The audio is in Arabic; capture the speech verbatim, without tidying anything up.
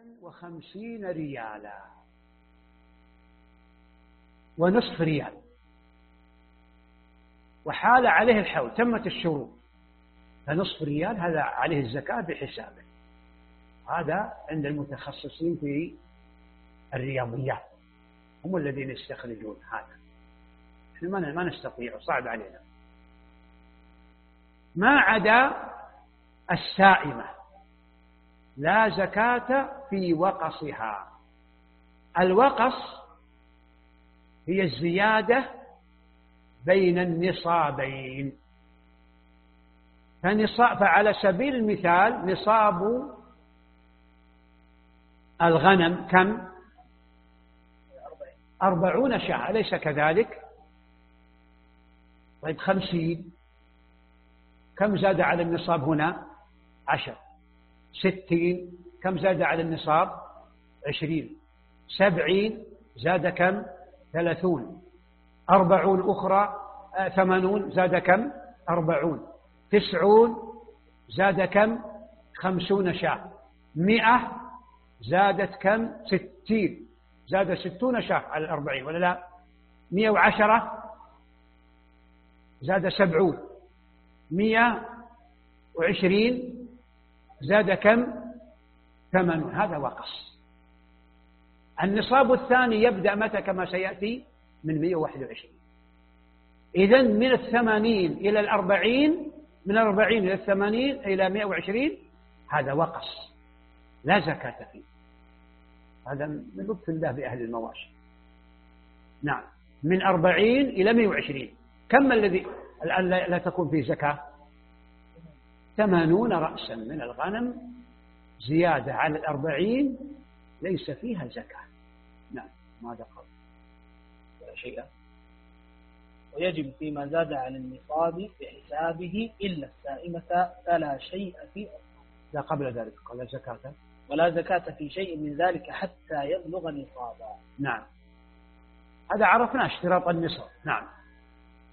وخمسين ريالا ونصف ريال، وحال عليه الحول تمت الشروط، فنصف ريال هذا عليه الزكاة بحسابه. هذا عند المتخصصين في الرياضيات، هم الذين يستخرجون هذا، احنا ما نستطيع، صعب علينا. ما عدا السائمة لا زكاة في وقصها. الوقص هي الزيادة بين النصابين، فنصاب فعلى سبيل المثال نصاب الغنم كم؟ أربعون شاة، أليس كذلك؟ طيب خمسين، كم زاد على النصاب هنا؟ عشر. ستين، كم زاد على النصاب؟ عشرين. سبعين زاد كم؟ ثلاثون. أربعون أخرى، آه ثمانون زاد كم؟ أربعون. تسعون زاد كم؟ خمسون شاة. مئة زادت كم؟ ستين، زاد ستون شاة على الأربعين ولا لا؟ مئة وعشرة زاد سبعون. مئة وعشرين زاد كم؟ ثمانون. هذا وقص. النصاب الثاني يبدأ متى كما سيأتي؟ من مئة وواحد وعشرين. إذن من الثمانين إلى الأربعين، من الأربعين إلى الثمانين إلى مئة وعشرين، هذا وقص لا زكاة فيه. هذا من لطف الله بأهل المواشي. نعم، من أربعين إلى مئة وعشرين. كم الذي الآن لا تكون فيه زكاة؟ ثمانون رأسا من الغنم زيادة على الأربعين ليس فيها زكاة. نعم، ماذا قال؟ ولا شيء. ويجب فيما زاد عن النصاب بحسابه إلا السائمة فلا شيء في أصله. لا، قبل ذلك قال زكاة ولا زكاة في شيء من ذلك حتى يبلغ نصابا. نعم، هذا عرفنا اشتراط النصاب. نعم.